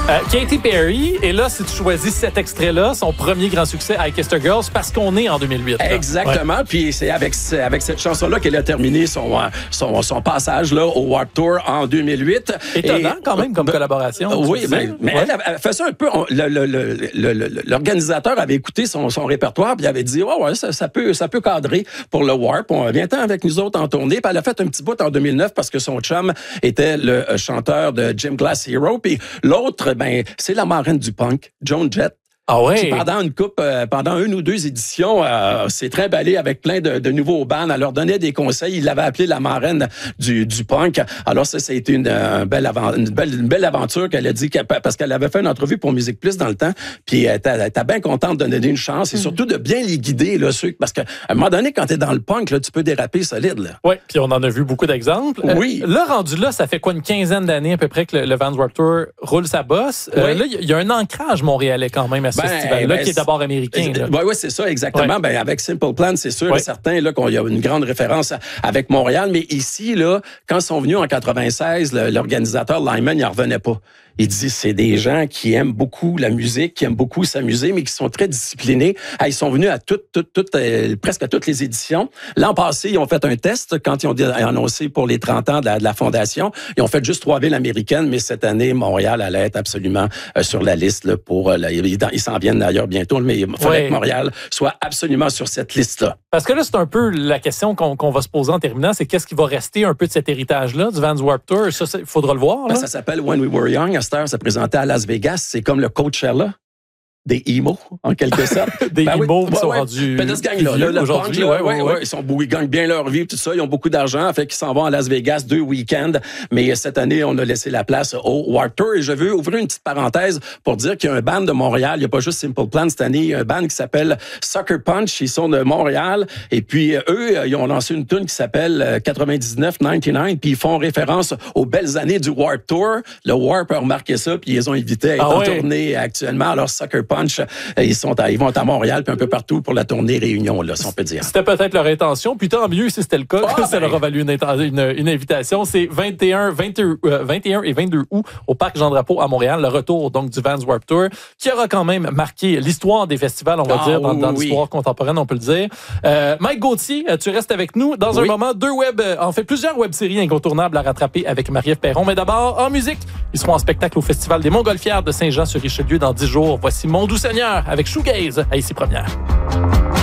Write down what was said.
Katy Perry, et là, si tu choisis cet extrait-là, son premier grand succès, I Kissed a Girl, c'est parce qu'on est en 2008. Là. Exactement, puis c'est avec cette chanson-là qu'elle a terminé son passage là, au Warped Tour en 2008. Étonnant quand même comme collaboration. Oui, mais elle fait ça un peu. L'organisateur avait écouté son répertoire, puis il avait dit ça peut cadrer pour le Warp. Viens-t'en avec nous autres en tournée. Puis elle a fait un petit bout en 2009 parce que son chum était le chanteur de Gym Class Hero, puis l'autre, c'est la marraine du punk, Joan Jett. Ah ouais. Qui, pendant une ou deux éditions, s'est trimballé avec plein de nouveaux bands. Elle leur donnait des conseils. Il l'avait appelée la marraine du punk. Alors ça a été une belle aventure qu'elle a dit parce qu'elle avait fait une entrevue pour Musique Plus dans le temps. Puis elle était bien contente de donner une chance et surtout de bien les guider là, parce qu'à un moment donné, quand t'es dans le punk, là, tu peux déraper solide. Là. Oui, puis on en a vu beaucoup d'exemples. Oui. Là, rendu là, ça fait quoi, une quinzaine d'années à peu près que le Vans Warped Tour roule sa bosse. Oui. Là, il y a un ancrage montréalais quand même à ce festival-là qui est d'abord américain. Oui, c'est ça, exactement. Ouais. Avec Simple Plan, c'est sûr et certain là, qu'il y a une grande référence avec Montréal. Mais ici, là, quand ils sont venus en 96, l'organisateur Lyman, il n'en revenait pas. Il dit, c'est des gens qui aiment beaucoup la musique, qui aiment beaucoup s'amuser, mais qui sont très disciplinés. Ils sont venus à presque à toutes les éditions. L'an passé, ils ont fait un test quand ils ont annoncé pour les 30 ans de la Fondation. Ils ont fait juste 3 villes américaines, mais cette année, Montréal allait être absolument sur la liste là, ils s'en viennent d'ailleurs bientôt, mais il faudrait que Montréal soit absolument sur cette liste-là. Parce que là, c'est un peu la question qu'on va se poser en terminant, c'est qu'est-ce qui va rester un peu de cet héritage-là du Vans Warped Tour? Ça, il faudra le voir. Là. Ça s'appelle When We Were Young. Ça présentait à Las Vegas. C'est comme le Coachella des emo, en quelque sorte. Des emo qui sont rendus ce gang-là, aujourd'hui. Ils gagnent bien leur vie, tout ça. Ils ont beaucoup d'argent, fait qu'ils s'en vont à Las Vegas 2 week-ends. Mais cette année, on a laissé la place au Warped Tour. Et je veux ouvrir une petite parenthèse pour dire qu'il y a un band de Montréal. Il n'y a pas juste Simple Plan cette année. Il y a un band qui s'appelle Sucker Punch. Ils sont de Montréal. Et puis, eux, ils ont lancé une tune qui s'appelle 99-99. Puis, ils font référence aux belles années du Warped Tour. Le Warp a remarqué ça, puis ils les ont invités à être en tournée actuellement. Alors, Sucker Punch, ils vont à Montréal puis un peu partout pour la tournée Réunion, là, si on peut dire. C'était peut-être leur intention, puis tant mieux si c'était le cas, ça leur a valu une invitation. C'est 21 et 22 août au Parc Jean-Drapeau à Montréal, le retour donc du Vans Warped Tour, qui aura quand même marqué l'histoire des festivals, on va dire, dans l'histoire contemporaine, on peut le dire. Mike Gauthier, tu restes avec nous. Dans un moment, plusieurs web-séries incontournables à rattraper avec Marie-Ève Perron. Mais d'abord, en musique, ils seront en spectacle au Festival des Montgolfières de Saint-Jean-sur-Richelieu dans 10 jours. Voici Mon Doux Seigneur avec Shoegaze à Ici Première.